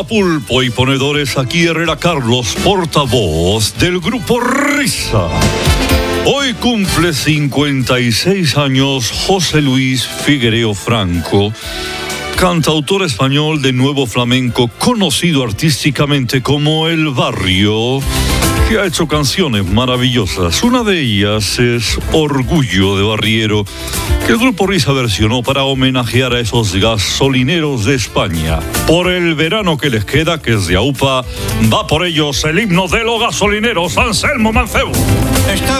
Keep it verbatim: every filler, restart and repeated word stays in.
Hola pulpo y ponedores, aquí Herrera Carlos, portavoz del grupo Risa. Hoy cumple cincuenta y seis años José Luis Figuereo Franco, cantautor español de nuevo flamenco, conocido artísticamente como El Barrio, que ha hecho canciones maravillosas. Una de ellas es Orgullo de Barriero, que el grupo Risa versionó para homenajear a esos gasolineros de España. Por el verano que les queda, que es de AUPA, va por ellos el himno de los gasolineros, Anselmo Mancebo. Está